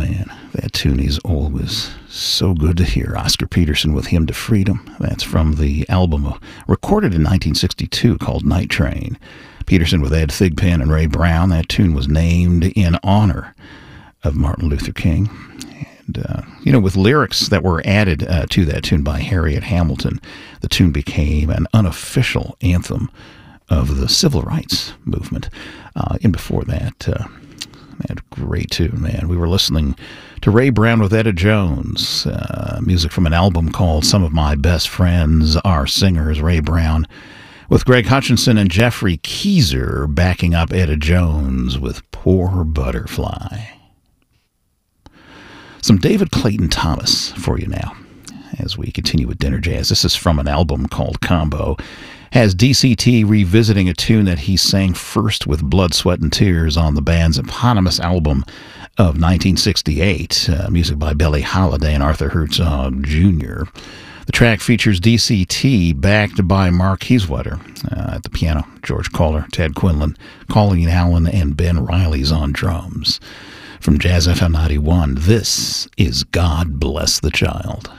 man, that tune is always so good to hear. Oscar Peterson with Hymn to Freedom. That's from the album recorded in 1962 called Night Train. Peterson with Ed Thigpen and Ray Brown. That tune was named in honor of Martin Luther King. And, with lyrics that were added to that tune by Harriet Hamilton, the tune became an unofficial anthem of the civil rights movement. And before that, great tune, man. We were listening to Ray Brown with Etta Jones, music from an album called Some of My Best Friends Are Singers. Ray Brown with Greg Hutchinson and Jeffrey Keezer backing up Etta Jones with Poor Butterfly. Some David Clayton Thomas for you now as we continue with Dinner Jazz. This is from an album called Combo. Has DCT revisiting a tune that he sang first with Blood, Sweat, and Tears on the band's eponymous album of 1968, music by Billie Holiday and Arthur Herzog Jr. The track features DCT backed by Mark Kieswetter at the piano, George Kohler, Ted Quinlan, Colleen Allen, and Ben Riley's on drums. From Jazz FM 91, this is God Bless the Child.